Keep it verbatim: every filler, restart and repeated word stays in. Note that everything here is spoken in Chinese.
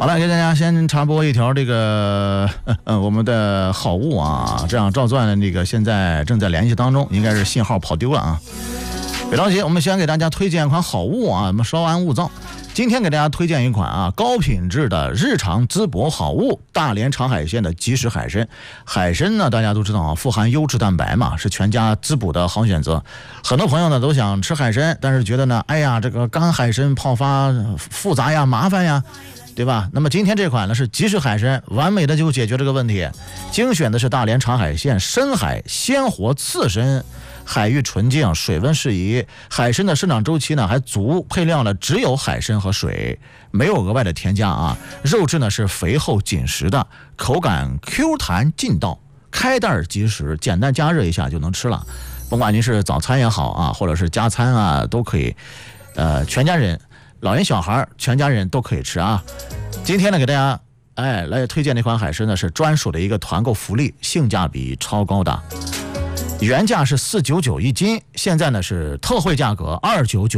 好了，给大家先插播一条这个呃呃我们的好物啊，这样赵钻那个现在正在联系当中，应该是信号跑丢了啊。别着急，我们先给大家推荐一款好物啊，我们稍安勿躁。今天给大家推荐一款啊高品质的日常滋补好物，大连长海鲜的即食海参。海参呢，大家都知道啊，富含优质蛋白嘛，是全家滋补的好选择。很多朋友呢都想吃海参，但是觉得呢，哎呀，这个干海参泡发复杂呀，麻烦呀，对吧？那么今天这款呢是即食海参，完美的就解决这个问题。精选的是大连长海县深海鲜活刺身。海域纯净，水温适宜，海参的生长周期呢还足，配料呢只有海参和水，没有额外的添加啊。肉质呢是肥厚紧实的，口感 Q 弹劲道，开袋即食，简单加热一下就能吃了。甭管您是早餐也好啊，或者是加餐啊，都可以，呃，全家人、老人、小孩，全家人都可以吃啊。今天呢，给大家哎来推荐这款海参呢是专属的一个团购福利，性价比超高的。原价是四百九十九一斤，现在呢是特惠价格二百九十九。